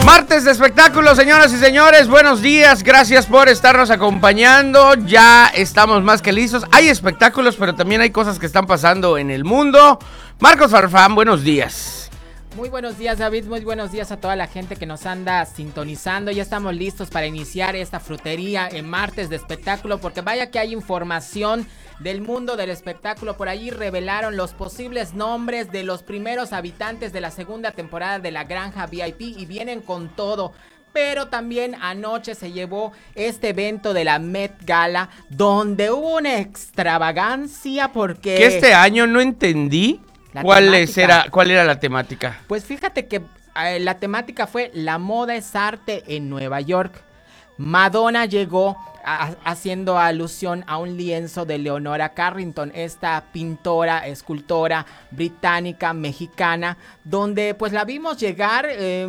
Martes de espectáculos, señoras y señores, buenos días, gracias por estarnos acompañando, ya estamos más que listos, hay espectáculos, pero también hay cosas que están pasando en el mundo. Marcos Farfán, buenos días. Muy buenos días, David, muy buenos días a toda la gente que nos anda sintonizando. Ya estamos listos para iniciar esta frutería en martes de espectáculo, porque vaya que hay información del mundo del espectáculo. Por allí revelaron los posibles nombres de los primeros habitantes de la segunda temporada de La Granja VIP y vienen con todo. Pero también anoche se llevó este evento de la Met Gala, donde hubo una extravagancia porque... Que este año no entendí cuál era la temática. Pues fíjate que la temática fue La moda es arte en Nueva York. Madonna llegó haciendo alusión a un lienzo de Leonora Carrington, esta pintora, escultora británica, mexicana, donde pues la vimos llegar,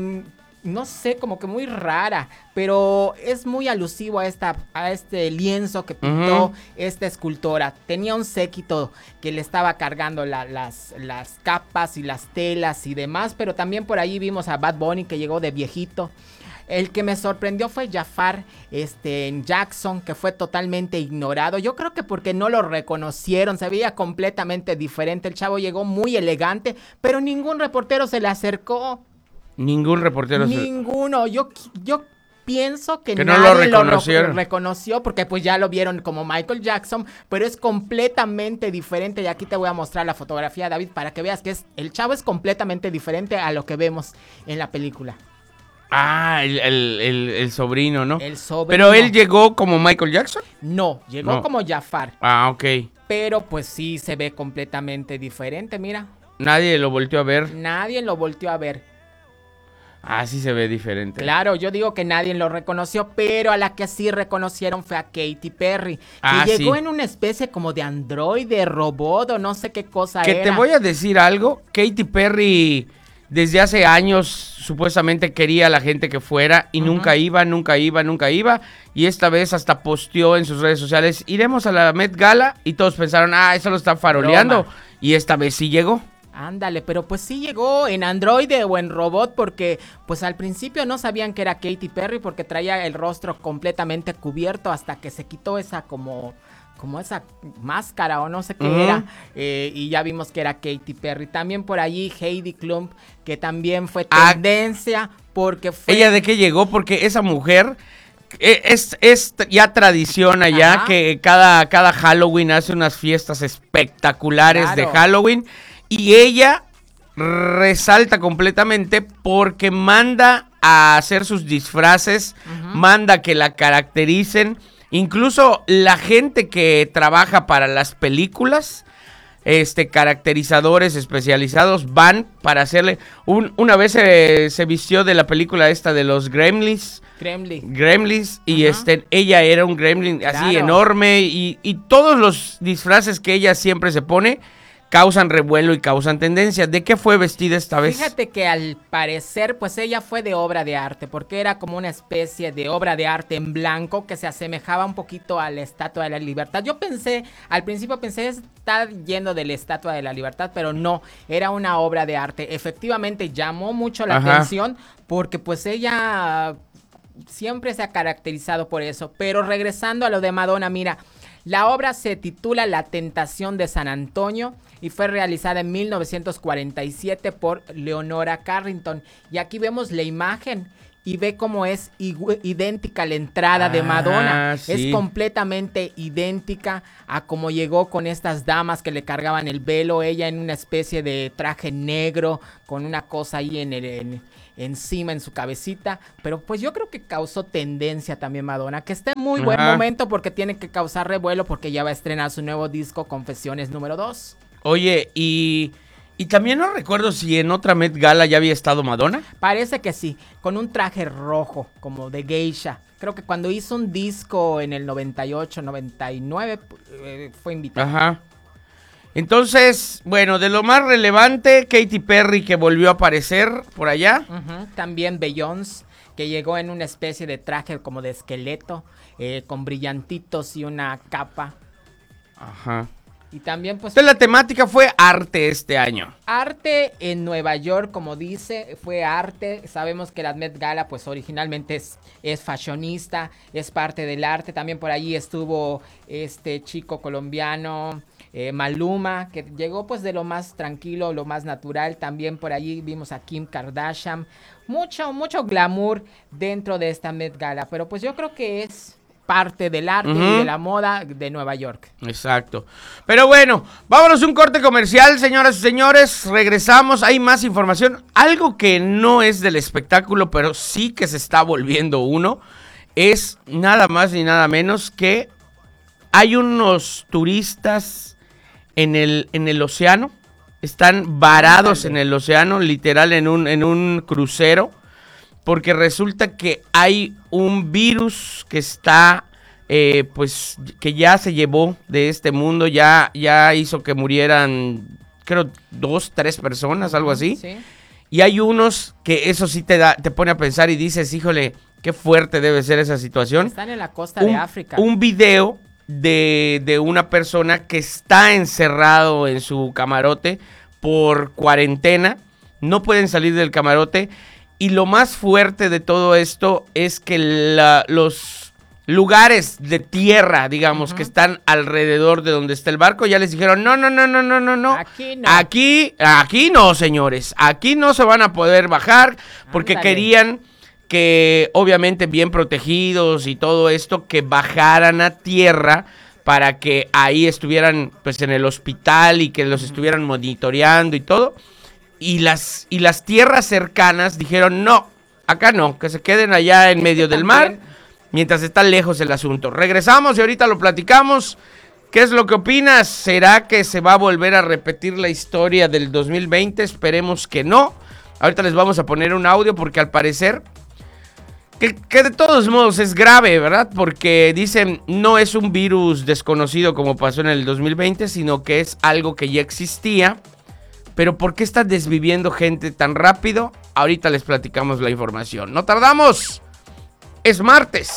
no sé, como que muy rara, pero es muy alusivo a este lienzo que pintó esta escultora. Tenía un séquito que le estaba cargando las capas y las telas y demás, pero también por ahí vimos a Bad Bunny que llegó de viejito. El que me sorprendió fue Jafar Jackson, que fue totalmente ignorado. Yo creo que porque no lo reconocieron, se veía completamente diferente. El chavo llegó muy elegante, pero ningún reportero se le acercó. Ningún reportero. Ninguno. Yo pienso que no nadie lo reconoció porque pues ya lo vieron como Michael Jackson, pero es completamente diferente. Y aquí te voy a mostrar la fotografía, David, para que veas que el chavo es completamente diferente a lo que vemos en la película. Ah, el sobrino, ¿no? El sobrino. ¿Pero él llegó como Michael Jackson? No, llegó como Jafar. Ah, ok. Pero pues sí se ve completamente diferente, mira. Nadie lo volteó a ver. Nadie lo volteó a ver. Ah, sí se ve diferente. Claro, yo digo que nadie lo reconoció, pero a la que sí reconocieron fue a Katy Perry, que llegó en una especie como de androide, robot o no sé qué cosa era. Que te voy a decir algo, Katy Perry desde hace años supuestamente quería a la gente que fuera y nunca iba, y esta vez hasta posteó en sus redes sociales, iremos a la Met Gala, y todos pensaron, eso lo está faroleando, y esta vez sí llegó. Ándale, pero pues sí llegó en androide o en robot, porque pues al principio no sabían que era Katy Perry porque traía el rostro completamente cubierto hasta que se quitó esa como esa máscara o no sé qué era, y ya vimos que era Katy Perry. También por allí Heidi Klum, que también fue tendencia porque fue... ¿Ella de qué llegó? Porque esa mujer... Es ya tradición allá que cada Halloween hace unas fiestas espectaculares de Halloween, y ella resalta completamente porque manda a hacer sus disfraces, manda que la caractericen, incluso la gente que trabaja para las películas, caracterizadores especializados van para hacerle, una vez se vistió de la película esta de los Gremlins, y ella era un gremlin así enorme, y todos los disfraces que ella siempre se pone causan revuelo y causan tendencia. ¿De qué fue vestida esta vez? Fíjate que al parecer, pues ella fue de obra de arte, porque era como una especie de obra de arte en blanco que se asemejaba un poquito a la Estatua de la Libertad. Yo al principio pensé estar yendo de la Estatua de la Libertad, pero no, era una obra de arte. Efectivamente llamó mucho la atención porque pues ella siempre se ha caracterizado por eso. Pero regresando a lo de Madonna, mira, la obra se titula La Tentación de San Antonio y fue realizada en 1947 por Leonora Carrington. Y aquí vemos la imagen y ve cómo es idéntica la entrada de Madonna. Sí. Es completamente idéntica a cómo llegó con estas damas que le cargaban el velo. Ella en una especie de traje negro con una cosa ahí encima en su cabecita, pero pues yo creo que causó tendencia también Madonna, que está en muy buen momento porque tiene que causar revuelo porque ya va a estrenar su nuevo disco Confesiones número 2. Oye, y también no recuerdo si en otra Met Gala ya había estado Madonna. Parece que sí, con un traje rojo, como de geisha. Creo que cuando hizo un disco en el 98, 99, fue invitada. Entonces, bueno, de lo más relevante, Katy Perry, que volvió a aparecer por allá. También Beyoncé, que llegó en una especie de traje como de esqueleto, con brillantitos y una capa. Y también pues... Entonces la temática fue arte este año. Arte en Nueva York, como dice, fue arte. Sabemos que la Met Gala pues originalmente es fashionista, es parte del arte. También por allí estuvo este chico colombiano, Maluma, que llegó pues de lo más tranquilo, lo más natural. También por allí vimos a Kim Kardashian. Mucho glamour dentro de esta Met Gala, pero pues yo creo que es parte del arte y de la moda de Nueva York. Exacto. Pero bueno, vámonos a un corte comercial, señoras y señores. Regresamos, hay más información. Algo que no es del espectáculo, pero sí que se está volviendo uno, es nada más ni nada menos que hay unos turistas en el océano. Están varados en el océano, literal en un crucero, porque resulta que hay un virus que está, pues, que ya se llevó de este mundo, ya hizo que murieran, creo, 2, 3 personas, algo así. Sí. Y hay unos que eso sí te pone a pensar y dices, híjole, qué fuerte debe ser esa situación. Están en la costa de África. Un video de una persona que está encerrado en su camarote por cuarentena, no pueden salir del camarote. Y lo más fuerte de todo esto es que los lugares de tierra, digamos, que están alrededor de donde está el barco, ya les dijeron, no. Aquí no. Aquí no, señores. Aquí no se van a poder bajar porque querían que, obviamente, bien protegidos y todo esto, que bajaran a tierra para que ahí estuvieran, pues, en el hospital y que los estuvieran monitoreando y todo. Y las tierras cercanas dijeron, no, acá no, que se queden allá en medio del mar, mientras está lejos el asunto. Regresamos y ahorita lo platicamos. ¿Qué es lo que opinas? ¿Será que se va a volver a repetir la historia del 2020? Esperemos que no. Ahorita les vamos a poner un audio porque al parecer, que de todos modos es grave, ¿verdad? Porque dicen, no es un virus desconocido como pasó en el 2020, sino que es algo que ya existía. Pero ¿por qué está desviviendo gente tan rápido? Ahorita les platicamos la información. ¡No tardamos! ¡Es martes!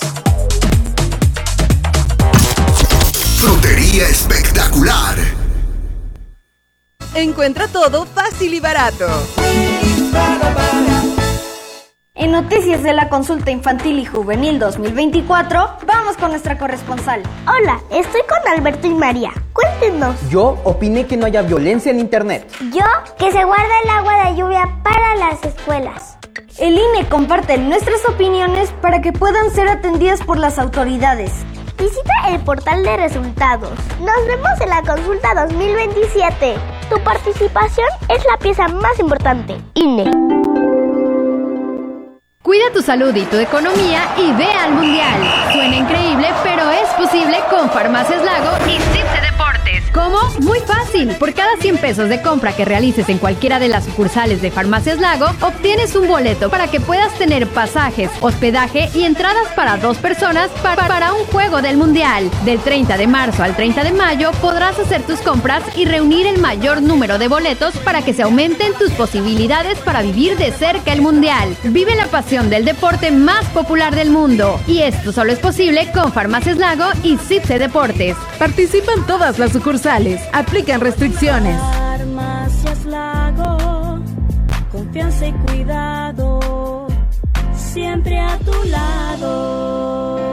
Frutería espectacular. Encuentra todo fácil y barato. En noticias de la consulta infantil y juvenil 2024, vamos con nuestra corresponsal. Hola, estoy con Alberto y María. Cuéntenos. Yo opiné que no haya violencia en internet. Yo, que se guarda el agua de lluvia para las escuelas. El INE comparte nuestras opiniones para que puedan ser atendidas por las autoridades. Visita el portal de resultados. Nos vemos en la consulta 2027. Tu participación es la pieza más importante. INE. Cuida tu salud y tu economía y ve al Mundial. Suena increíble, pero es posible con Farmacias Lago y Cipse Deportes. ¿Cómo? Muy fácil. Por cada 100 pesos de compra que realices en cualquiera de las sucursales de Farmacias Lago, obtienes un boleto para que puedas tener pasajes, hospedaje y entradas para 2 personas para un juego del Mundial. Del 30 de marzo al 30 de mayo podrás hacer tus compras y reunir el mayor número de boletos para que se aumenten tus posibilidades para vivir de cerca el Mundial. Vive la pasión del deporte más popular del mundo. Y esto solo es posible con Farmacias Lago y Cipse Deportes. Participan todas las sucursales. Aplican restricciones. Farmacias Lago, confianza y cuidado, siempre a tu lado.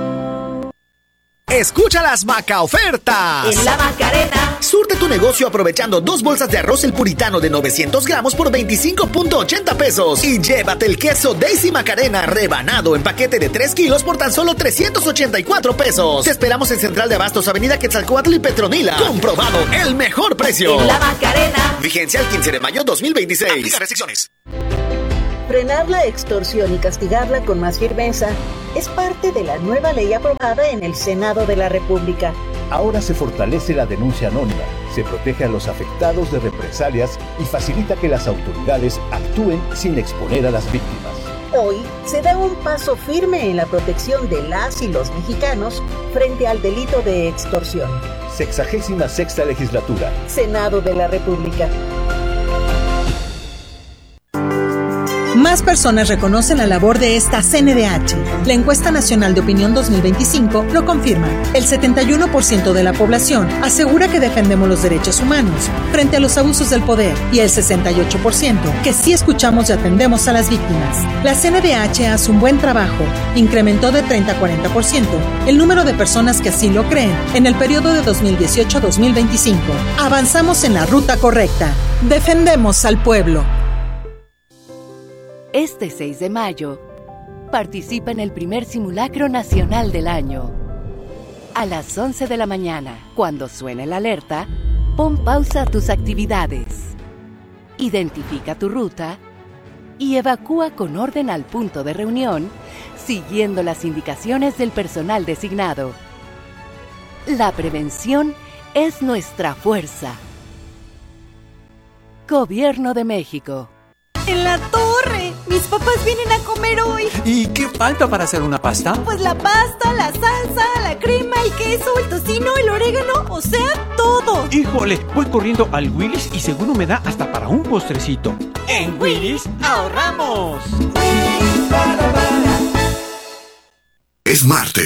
Escucha las Maca ofertas. En la Macarena. Surte tu negocio aprovechando 2 bolsas de arroz El Puritano de 900 gramos por 25.80 pesos. Y llévate el queso Daisy Macarena rebanado en paquete de 3 kilos por tan solo 384 pesos. Te esperamos en Central de Abastos, Avenida Quetzalcóatl y Petronila. Comprobado, el mejor precio. En la Macarena. Vigencia el 15 de mayo 2026. Aplica restricciones. Frenar la extorsión y castigarla con más firmeza es parte de la nueva ley aprobada en el Senado de la República. Ahora se fortalece la denuncia anónima, se protege a los afectados de represalias y facilita que las autoridades actúen sin exponer a las víctimas. Hoy se da un paso firme en la protección de las y los mexicanos frente al delito de extorsión. 66ª Legislatura. Senado de la República. Más más personas reconocen la labor de esta CNDH. La encuesta nacional de opinión 2025 lo confirma. El 71% de la población asegura que defendemos los derechos humanos frente a los abusos del poder y el 68% que sí escuchamos y atendemos a las víctimas. La CNDH hace un buen trabajo. Incrementó de 30 a 40% el número de personas que así lo creen en el periodo de 2018-2025. Avanzamos en la ruta correcta. Defendemos al pueblo. Este 6 de mayo, participa en el primer simulacro nacional del año. A las 11 de la mañana, cuando suene la alerta, pon pausa a tus actividades. Identifica tu ruta y evacúa con orden al punto de reunión, siguiendo las indicaciones del personal designado. La prevención es nuestra fuerza. Gobierno de México. ¡En la torre! ¡Mis papás vienen a comer hoy! ¿Y qué falta para hacer una pasta? Pues la pasta, la salsa, la crema, el queso, el tocino, el orégano, o sea, todo. ¡Híjole! Voy corriendo al Willy's y seguro me da hasta para un postrecito. ¡En Willy's ahorramos! Es martes